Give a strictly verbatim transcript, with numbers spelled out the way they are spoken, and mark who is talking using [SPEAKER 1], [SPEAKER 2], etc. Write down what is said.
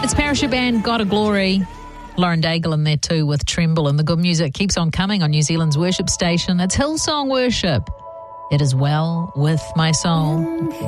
[SPEAKER 1] It's Parachute Band, God of Glory. Lauren Daigle in there too with Tremble, and the good music keeps on coming on New Zealand's worship station. It's Hillsong Worship. It is well with my soul.